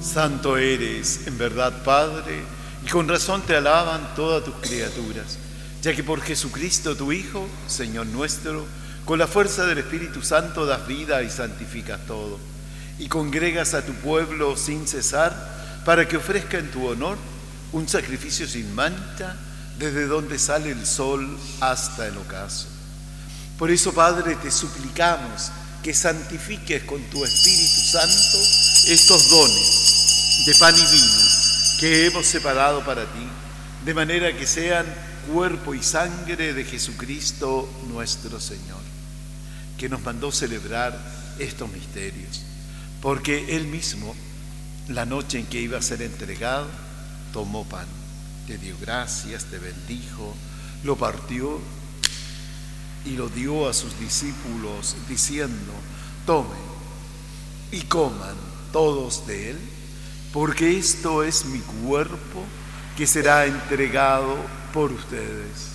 Santo eres, en verdad, Padre, y con razón te alaban todas tus criaturas, ya que por Jesucristo, tu Hijo, Señor nuestro, con la fuerza del Espíritu Santo das vida y santificas todo, y congregas a tu pueblo sin cesar, para que ofrezca en tu honor un sacrificio sin mancha, desde donde sale el sol hasta el ocaso. Por eso, Padre, te suplicamos que santifiques con tu Espíritu Santo estos dones de pan y vino que hemos separado para ti, de manera que sean cuerpo y sangre de Jesucristo nuestro Señor, que nos mandó celebrar estos misterios, porque Él mismo, la noche en que iba a ser entregado, tomó pan, te dio gracias, te bendijo, lo partió y lo dio a sus discípulos, diciendo: tomen y coman todos de él, porque esto es mi cuerpo que será entregado por ustedes.